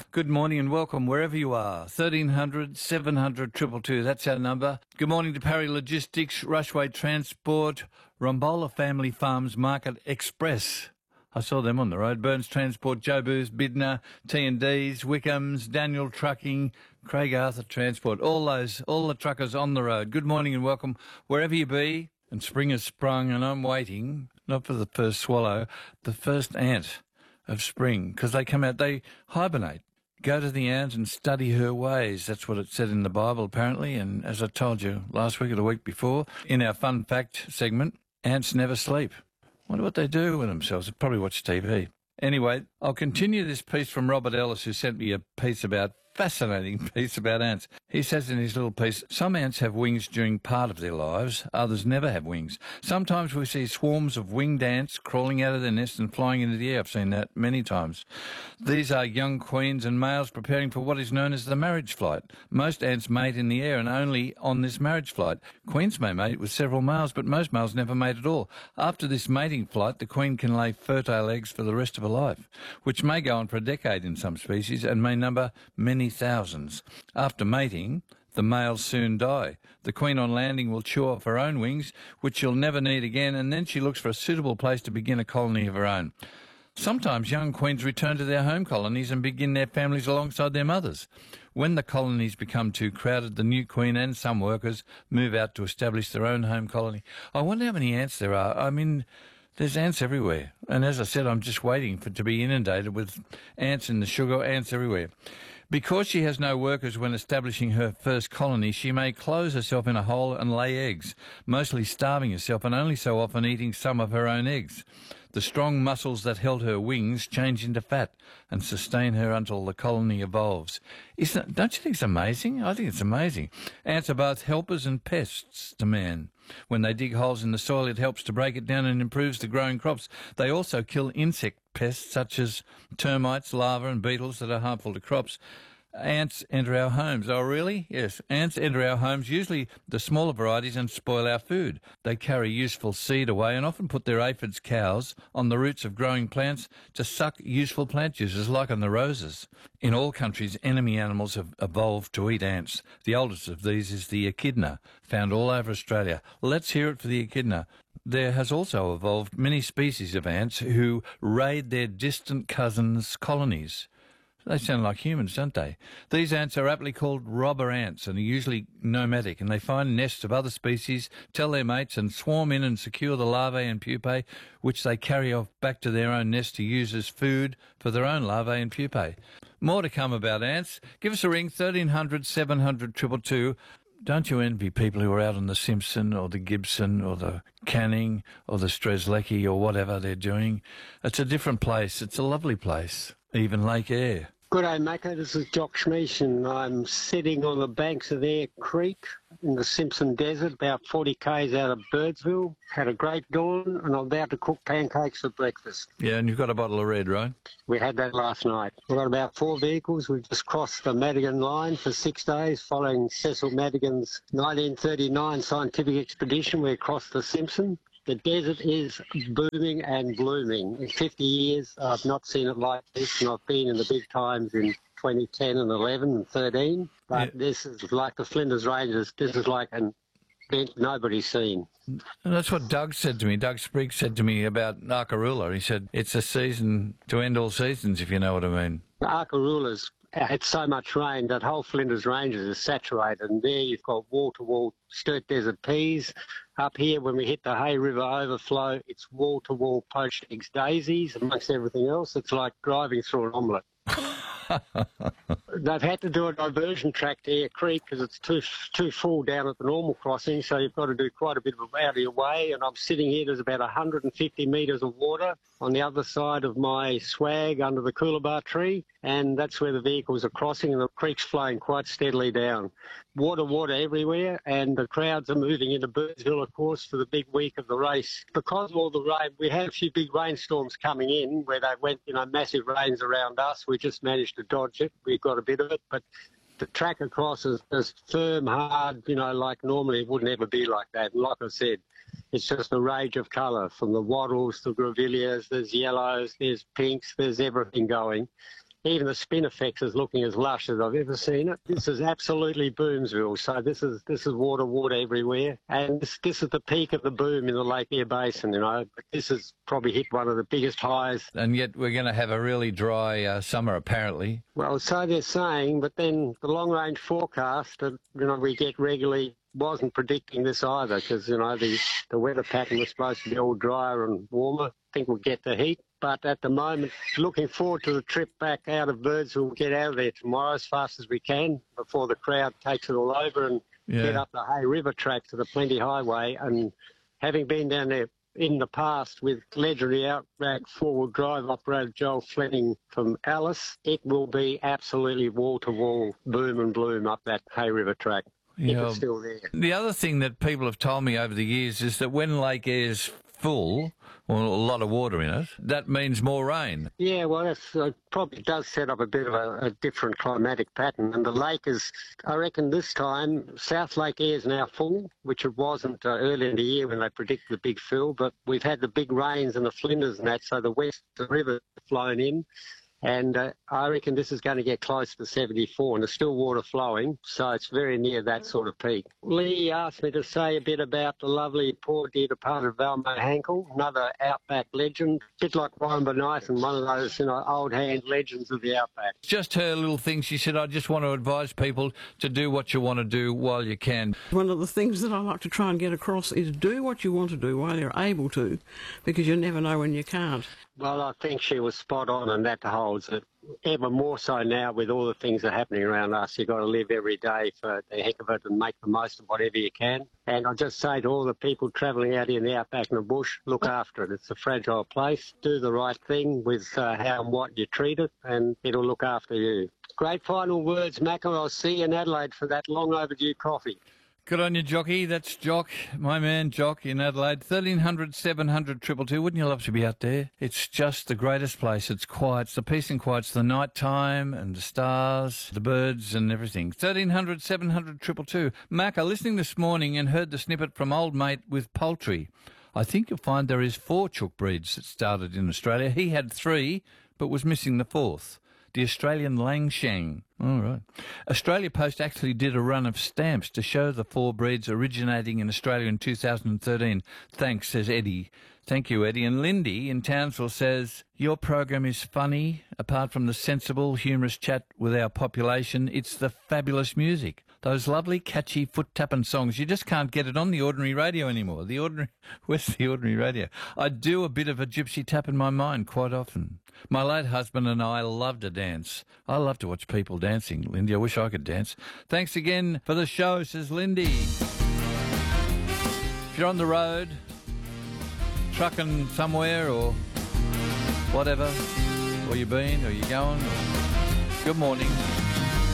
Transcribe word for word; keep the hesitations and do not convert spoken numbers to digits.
Good morning and welcome wherever you are. thirteen hundred, seven hundred, two two two, that's our number. Good morning to Parry Logistics, Rushway Transport, Rombola Family Farms Market Express. I saw them on the road. Burns Transport, Joe Booth, Bidner, T and D's, Wickham's, Daniel Trucking, Craig Arthur Transport. All those, all the truckers on the road. Good morning and welcome wherever you be. And spring has sprung and I'm waiting, not for the first swallow, the first ant of spring, because they come out, they hibernate. Go to the ant and study her ways. That's what it said in the Bible, apparently. And as I told you last week or the week before, in our fun fact segment, ants never sleep. Wonder what they do with themselves. They probably watch T V. Anyway, I'll continue this piece from Robert Ellis, who sent me a piece about, fascinating piece about ants. He says in his little piece, some ants have wings during part of their lives, others never have wings. Sometimes we see swarms of winged ants crawling out of their nest and flying into the air. I've seen that many times. These are young queens and males preparing for what is known as the marriage flight. Most ants mate in the air and only on this marriage flight. Queens may mate with several males, but most males never mate at all. After this mating flight, the queen can lay fertile eggs for the rest of her life, which may go on for a decade in some species and may number many thousands. After mating, the males soon die. The queen on landing will chew off her own wings, which she'll never need again, and then she looks for a suitable place to begin a colony of her own. Sometimes young queens return to their home colonies and begin their families alongside their mothers. When the colonies become too crowded, the new queen and some workers move out to establish their own home colony. I wonder how many ants there are. I mean, there's ants everywhere. And as I said, I'm just waiting for to be inundated with ants in the sugar, ants everywhere. Because she has no workers when establishing her first colony, she may close herself in a hole and lay eggs, mostly starving herself and only so often eating some of her own eggs. The strong muscles that held her wings change into fat and sustain her until the colony evolves. Isn't it, don't you think it's amazing? I think it's amazing. Ants are both helpers and pests to man. When they dig holes in the soil, it helps to break it down and improves the growing crops. They also kill insect pests such as termites, larvae and beetles that are harmful to crops. Ants enter our homes. Oh, really? Yes. Ants enter our homes, usually the smaller varieties, and spoil our food. They carry useful seed away and often put their aphids, cows, on the roots of growing plants to suck useful plant juices, like on the roses. In all countries, enemy animals have evolved to eat ants. The oldest of these is the echidna, found all over Australia. Let's hear it for the echidna. There has also evolved many species of ants who raid their distant cousins' colonies. They sound like humans, don't they? These ants are aptly called robber ants and are usually nomadic, and they find nests of other species, tell their mates, and swarm in and secure the larvae and pupae, which they carry off back to their own nest to use as food for their own larvae and pupae. More to come about ants. Give us a ring, thirteen hundred, seven hundred, two two two. Don't you envy people who are out on the Simpson or the Gibson or the Canning or the Strzelecki or whatever they're doing? It's a different place. It's a lovely place. Even Lake Eyre. Good day, Mako. This is Jock Schmeech, and I'm sitting on the banks of Eyre Creek in the Simpson Desert, about forty k's out of Birdsville. Had a great dawn, and I'm about to cook pancakes for breakfast. Yeah, and you've got a bottle of red, right? We had that last night. We've got about four vehicles. We've just crossed the Madigan line for six days, following Cecil Madigan's nineteen thirty-nine scientific expedition. We crossed the Simpson. The desert is booming and blooming. In fifty years, I've not seen it like this, and I've been in the big times in twenty ten and eleven and thirteen. But yeah. This is like the Flinders Ranges. This is like an event nobody's seen. And that's what Doug said to me. Doug Spriggs said to me about Arkaroola. He said, it's a season to end all seasons, if you know what I mean. Arkaroola's had so much rain that whole Flinders Ranges is saturated, and there you've got wall-to-wall Sturt Desert peas. Up here, when we hit the Hay River overflow, it's wall-to-wall poached eggs daisies. Amongst everything else, it's like driving through an omelette. They've had to do a diversion track to Eyre Creek because it's too too full down at the normal crossing, so you've got to do quite a bit of out of your way. And I'm sitting here, there's about one hundred fifty metres of water on the other side of my swag under the coolabah tree, and that's where the vehicles are crossing, and the creek's flowing quite steadily down. Water, water everywhere, and the crowds are moving into Birdsville, of course, for the big week of the race. Because of all the rain, we had a few big rainstorms coming in where they went, you know, massive rains around us. We just managed to dodge it. We got a bit of it, but the track across is, is firm, hard, you know, like normally it wouldn't ever be like that. And like I said, it's just a rage of colour, from the wattles to grevilleas, there's yellows, there's pinks, there's everything going. even the Spinifex is looking as lush as I've ever seen it. This is absolutely Boomsville. So this is this is water, water everywhere. And this, this is the peak of the boom in the Lake Eyre Basin, you know. This has probably hit one of the biggest highs. And yet we're going to have a really dry uh, summer, apparently. Well, so they're saying, but then the long-range forecast that, you know, we get regularly wasn't predicting this either, because, you know, the, the weather pattern was supposed to be all drier and warmer. I think we'll get the heat. But at the moment, looking forward to the trip back out of Birdsville. We'll get out of there tomorrow as fast as we can before the crowd takes it all over, and yeah. get up the Hay River track to the Plenty Highway. And having been down there in the past with legendary Outback four-wheel drive operator Joel Fleming from Alice, it will be absolutely wall-to-wall boom and bloom up that Hay River track. Yeah. It's still there. The other thing that people have told me over the years is that when Lake Eyre's full, well, a lot of water in it, that means more rain. Yeah, well, that's, uh, probably does set up a bit of a, a different climatic pattern. And the lake is, I reckon this time, South Lake Eyre is now full, which it wasn't uh, earlier in the year when they predicted the big fill. But we've had the big rains and the flinders and that, so the west the river flown in. And uh, I reckon this is going to get close to seventy-four, and there's still water flowing, so it's very near that sort of peak. Lee asked me to say a bit about the lovely poor dear departed Valmo Hankel, another Outback legend, a bit like Warren Bonython, one of those, you know, old hand legends of the Outback. Just her little thing, she said, I just want to advise people to do what you want to do while you can. One of the things that I like to try and get across is do what you want to do while you're able to, because you never know when you can't. Well, I think she was spot on, and that holds it ever more so now with all the things that are happening around us. You've got to live every day for the heck of it and make the most of whatever you can. And I just say to all the people travelling out in the outback and the bush, look after it. It's a fragile place. Do the right thing with uh, how and what you treat it, and it'll look after you. Great final words, Macca. I'll see you in Adelaide for that long overdue coffee. Good on you, Jockey. That's Jock, my man Jock in Adelaide. thirteen hundred, seven hundred, two two two. Wouldn't you love to be out there? It's just the greatest place. It's quiet. It's the peace and quiet. It's the night time and the stars, the birds and everything. thirteen hundred, seven hundred, two two two. Macca, listening this morning and heard the snippet from Old Mate with poultry. I think you'll find there is four chook breeds that started in Australia. He had three, but was missing the fourth. The Australian Langshan. All right. Australia Post actually did a run of stamps to show the four breeds originating in Australia in two thousand thirteen. Thanks, says Eddie. Thank you, Eddie. And Lindy in Townsville says, your program is funny. Apart from the sensible, humorous chat with our population, it's the fabulous music. Those lovely, catchy, foot-tapping songs. You just can't get it on the ordinary radio anymore. The ordinary, where's the ordinary radio? I do a bit of a gypsy tap in my mind quite often. My late husband and I love to dance. I love to watch people dancing, Lindy. I wish I could dance. Thanks again for the show, says Lindy. If you're on the road, trucking somewhere or whatever, or you've been, or you're going, or... good morning.